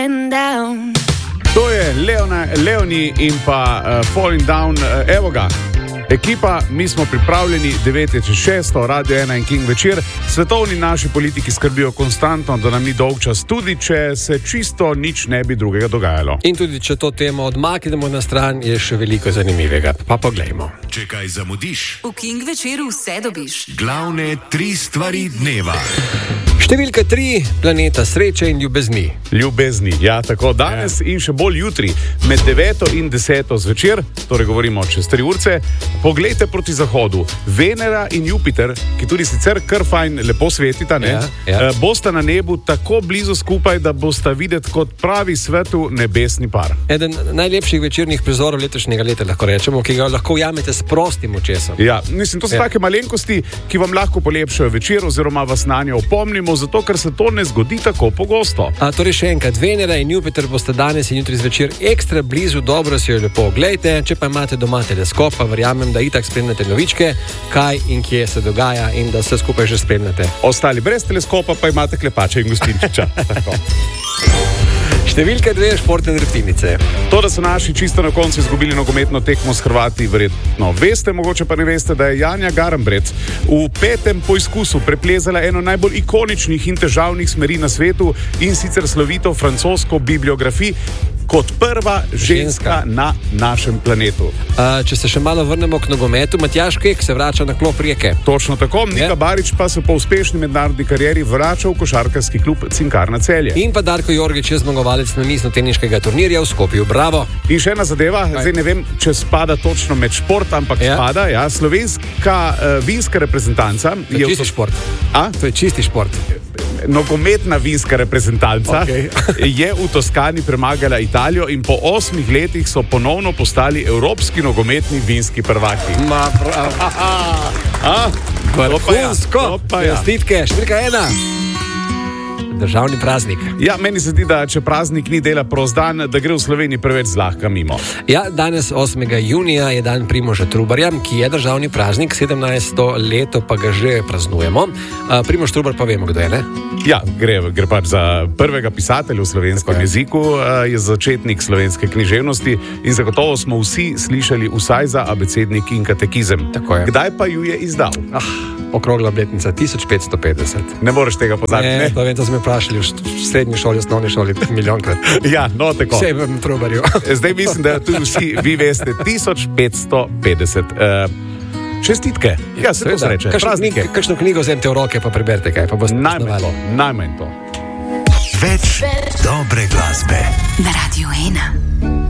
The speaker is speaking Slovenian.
To je Leoni in pa Falling Down, evo ga. Ekipa, mi smo pripravljeni, 9:06, Radio 1 in King večer. Svetovni naši politiki skrbijo konstantno, da nam ni dolgčas, tudi če se čisto nič ne bi drugega dogajalo. In tudi če to temo odmaknemo na stran, je še veliko zanimivega. Pa poglejmo. Če kaj zamudiš, v King večeru vse dobiš. Glavne 3 stvari dneva. Številka 3, planeta sreče in ljubezni. Ljubezni, ja, tako danes in še bolj jutri, med 9 in 10 zvečer, torej govorimo čez 3 urce, poglejte proti zahodu. Venera in Jupiter, ki tudi sicer kar fajn lepo svetita, bosta na nebu tako blizu skupaj, da bosta videti kot pravi svetu nebesni par. Eden najlepših večernih prizorov letošnjega leta, lahko rečemo, ki ga lahko ujamete s prostim očesom. Ja, mislim, to so take malenkosti, ki vam lahko polepšajo večer oziroma vas na nje opomnimo, zato ker se to ne zgodi tako pogosto. Torej še enkrat, Venera in Jupiter boste danes in jutri zvečer ekstra blizu, dobro si jo lepo oglejte. Če pa imate doma teleskop, pa verjamem, da itak spremljate novičke, kaj in kje se dogaja in da vse skupaj že spremljate. Ostali brez teleskopa pa imate klepača in gostinčiča. Tako. Številka 2, športne dreptinice. To, da so naši čisto na koncu izgubili nogometno tekmo s Hrvati, verjetno veste, mogoče pa ne veste, da je Janja Garnbret v 5. poizkusu preplezala eno najbolj ikoničnih in težavnih smeri na svetu, in sicer slovito francosko bibliografij, kot prva ženska na našem planetu. Če se še malo vrnemo k nogometu, Matjaž Kek se vrača na klop Rijeke. Točno tako, Nika Barič pa se po uspešni mednarodni karieri vrača v košarkarski klub Cinkarna Celje. In pa Darko Jorgić je zmagovalec namizno-teniškega turnirja v Skopju. Bravo. In še ena zadeva, zdaj ne vem, če spada točno med šport, ampak spada, ja, slovenska vinska reprezentanca. To je čisti šport. To je čisti šport. Nogometna vinska reprezentanca je v Toskani premagala Italijo in po 8 letih so ponovno postali evropski nogometni vinski prvaki. Vrhunsko. Čestitke, številka 1. Državni praznik. Ja, meni se zdi, da če praznik ni dela prost dan, da gre v Sloveniji preveč zlahka mimo. Ja, danes 8. junija je dan Primoža Trubarja, ki je državni praznik, 17. leto pa ga že praznujemo. Primož Trubar pa vemo, kdo je, ne? Ja, gre pač za prvega pisatelja v slovenskem jeziku, je začetnik slovenske književnosti in zagotovo smo vsi slišali vsaj za abecednik in katekizem. Kdaj pa ju je izdal? Okrogla obletnica 1550. Ne moreš tega pozabiti, ne? To vem, to smo vprašali v srednji šoli, osnovni šoli milijonkrat. Ja, no tako. Vse v Trubarju. Zdaj mislim, da tudi vsi vi veste 1550. Čestitke. Ja, se to se reče. Kakšno knjigo vzemite v roke, pa preberite kaj, pa boste poznavali. Najmanj to. Več dobre glasbe na Radio 1.